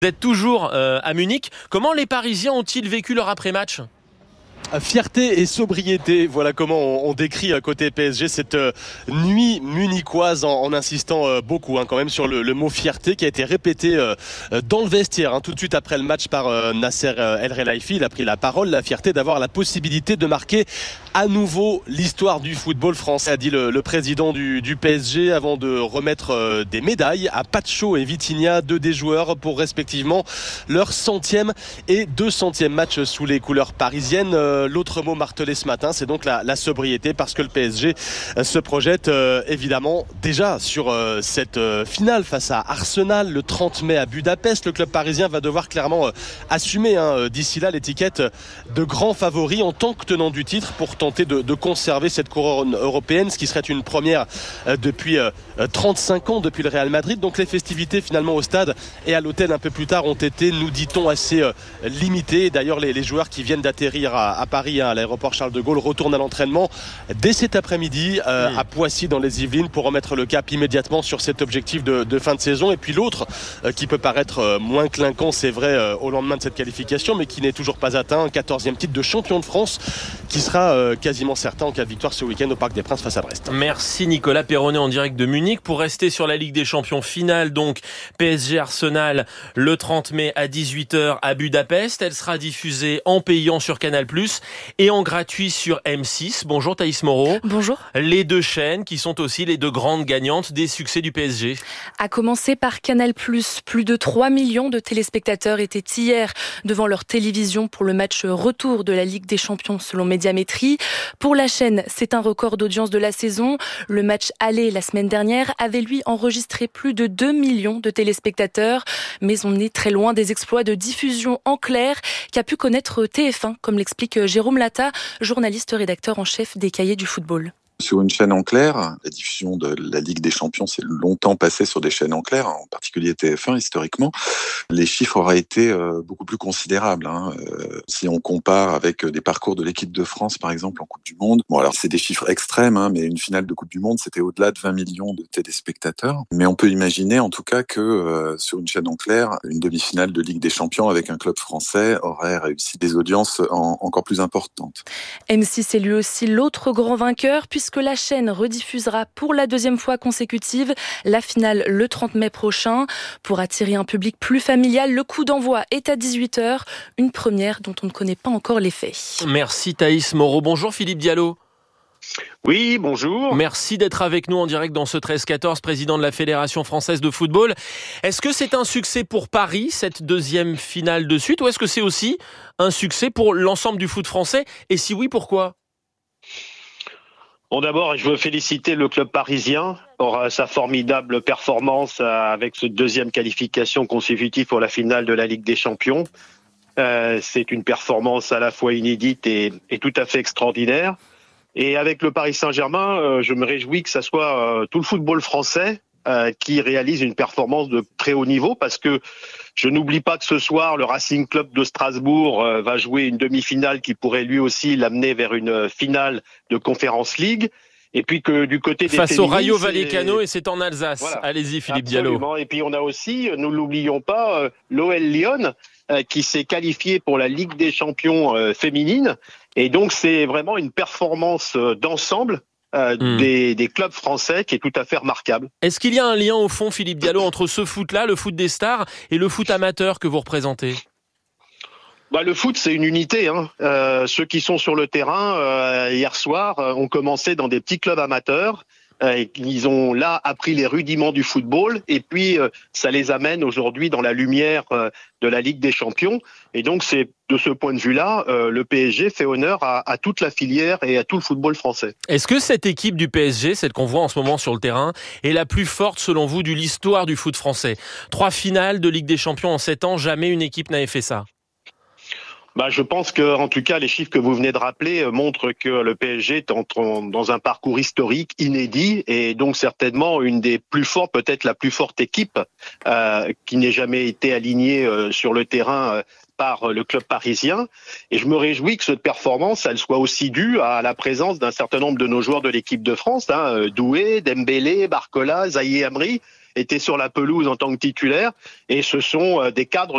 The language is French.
Vous êtes toujours à Munich. Comment les Parisiens ont-ils vécu leur après-match ? Fierté et sobriété, voilà comment on décrit côté PSG cette nuit munichoise en insistant beaucoup quand même sur le mot fierté qui a été répété dans le vestiaire tout de suite après le match par Nasser El Khelaifi. Il a pris la parole, la fierté d'avoir la possibilité de marquer à nouveau l'histoire du football français, a dit le président du PSG avant de remettre des médailles à Pacho et Vitinha, deux des joueurs pour respectivement leur 100e et 200e match sous les couleurs parisiennes. L'autre mot martelé ce matin, c'est donc la sobriété, parce que le PSG se projette évidemment déjà sur cette finale face à Arsenal le 30 mai à Budapest. Le club parisien va devoir clairement assumer d'ici là l'étiquette de grand favori en tant que tenant du titre pour tenter de conserver cette couronne européenne, ce qui serait une première depuis 35 ans, depuis le Real Madrid. Donc les festivités finalement au stade et à l'hôtel un peu plus tard ont été, nous dit-on, assez limitées. D'ailleurs les joueurs qui viennent d'atterrir à Paris, à l'aéroport Charles de Gaulle, retournent à l'entraînement dès cet après-midi à Poissy dans les Yvelines pour remettre le cap immédiatement sur cet objectif de fin de saison. Et puis l'autre qui peut paraître moins clinquant, c'est vrai, au lendemain de cette qualification, mais qui n'est toujours pas atteint, un 14e titre de champion de France qui sera quasiment certain en cas de victoire ce week-end au Parc des Princes face à Brest. Merci Nicolas Perronnet en direct de Munich. Pour rester sur la Ligue des Champions finale, donc PSG Arsenal le 30 mai à 18h à Budapest. Elle sera diffusée en payant sur Canal+ et en gratuit sur M6. Bonjour Thaïs Moreau. Bonjour. Les deux chaînes qui sont aussi les deux grandes gagnantes des succès du PSG. À commencer par Canal+. Plus de 3 millions de téléspectateurs étaient hier devant leur télévision pour le match retour de la Ligue des Champions selon Médiamétrie. Pour la chaîne, c'est un record d'audience de la saison. Le match aller la semaine dernière avait lui enregistré plus de 2 millions de téléspectateurs. Mais on est très loin des exploits de diffusion en clair qu'a pu connaître TF1, comme l'explique Jérôme Latta, journaliste rédacteur en chef des Cahiers du football. Sur une chaîne en clair, la diffusion de la Ligue des Champions s'est longtemps passée sur des chaînes en clair, en particulier TF1 historiquement. Les chiffres auraient été beaucoup plus considérables. Si on compare avec des parcours de l'équipe de France, par exemple, en Coupe du Monde. Bon, alors c'est des chiffres extrêmes, mais une finale de Coupe du Monde, c'était au-delà de 20 millions de téléspectateurs. Mais on peut imaginer en tout cas que sur une chaîne en clair, une demi-finale de Ligue des Champions avec un club français aurait réussi des audiences encore plus importantes. M6 est lui aussi l'autre grand vainqueur, puisque la chaîne rediffusera pour la deuxième fois consécutive la finale le 30 mai prochain. Pour attirer un public plus familial, le coup d'envoi est à 18h, une première dont on ne connaît pas encore l'effet. Merci Thaïs Moreau. Bonjour Philippe Diallo. Oui, bonjour. Merci d'être avec nous en direct dans ce 13-14, président de la Fédération française de football. Est-ce que c'est un succès pour Paris, cette deuxième finale de suite, ou est-ce que c'est aussi un succès pour l'ensemble du foot français ? Et si oui, pourquoi ? Bon, d'abord, je veux féliciter le club parisien pour sa formidable performance avec cette deuxième qualification consécutive pour la finale de la Ligue des Champions. C'est une performance à la fois inédite et tout à fait extraordinaire. Et avec le Paris Saint-Germain, je me réjouis que ça soit tout le football français qui réalise une performance de très haut niveau, parce que je n'oublie pas que ce soir, le Racing Club de Strasbourg va jouer une demi-finale qui pourrait lui aussi l'amener vers une finale de Conference League. Et puis que du côté des face au Rayo Vallecano, et c'est en Alsace. Voilà. Allez-y Philippe Absolument. Diallo. Et puis on a aussi, nous l'oublions pas, l'OL Lyon qui s'est qualifié pour la Ligue des Champions féminine. Et donc c'est vraiment une performance d'ensemble des clubs français qui est tout à fait remarquable. Est-ce qu'il y a un lien au fond, Philippe Diallo, entre ce foot-là, le foot des stars, et le foot amateur que vous représentez ? Le foot, c'est une unité. Ceux qui sont sur le terrain hier soir ont commencé dans des petits clubs amateurs. Ils ont là appris les rudiments du football, et puis ça les amène aujourd'hui dans la lumière de la Ligue des Champions. Et donc c'est de ce point de vue-là, le PSG fait honneur à toute la filière et à tout le football français. Est-ce que cette équipe du PSG, celle qu'on voit en ce moment sur le terrain, est la plus forte selon vous de l'histoire du foot français ? 3 finales de Ligue des Champions en 7 ans, jamais une équipe n'avait fait ça. Je pense que, en tout cas, les chiffres que vous venez de rappeler montrent que le PSG est dans un parcours historique inédit, et donc certainement une des plus fortes, peut-être la plus forte équipe qui n'ait jamais été alignée sur le terrain par le club parisien. Et je me réjouis que cette performance, elle soit aussi due à la présence d'un certain nombre de nos joueurs de l'équipe de France, Doué, Dembélé, Barcola, Zaïre Emery étaient sur la pelouse en tant que titulaires, et ce sont des cadres